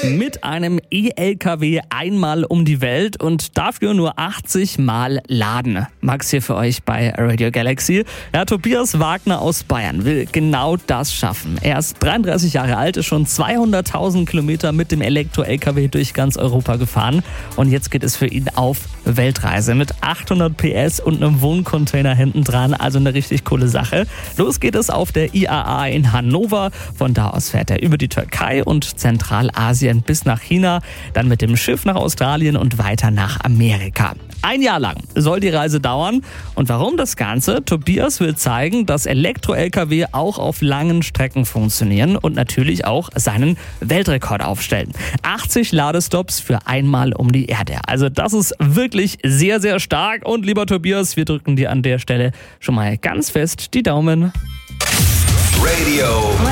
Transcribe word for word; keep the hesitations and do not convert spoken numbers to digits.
mit einem E-L K W einmal um die Welt und dafür nur achtzig Mal laden. Max hier für euch bei Radio Galaxy. Ja, Tobias Wagner aus Bayern will genau das schaffen. Er ist dreiunddreißig Jahre alt, ist schon zweihunderttausend Kilometer mit dem Elektro-L K W durch ganz Europa gefahren und jetzt geht es für ihn auf Weltreise mit achthundert P S und einem Wohncontainer hinten dran, also eine richtig coole Sache. Los geht es auf der I A A in Hannover. Von da aus fährt er über die Türkei und Zentralasien bis nach China, dann mit dem Schiff nach Australien und weiter nach Amerika. Ein Jahr lang soll die Reise dauern. Und warum das Ganze? Tobias will zeigen, dass Elektro-L K W auch auf langen Strecken funktionieren und natürlich auch seinen Weltrekord aufstellen. achtzig Ladestops für einmal um die Erde. Also das ist wirklich sehr, sehr stark. Und lieber Tobias, wir drücken dir an der Stelle schon mal ganz fest die Daumen. Radio